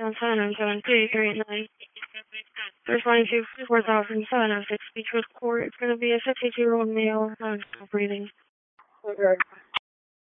Down 797-339. Responding to 400706 Beechwood Court. It's going to be a 62-year-old male, breathing. Okay.